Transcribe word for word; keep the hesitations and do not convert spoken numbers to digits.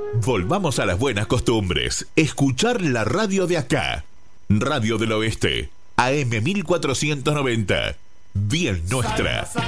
Volvamos a las buenas costumbres. Escuchar la radio de acá. Radio del Oeste. A M mil cuatrocientos noventa. Bien nuestra.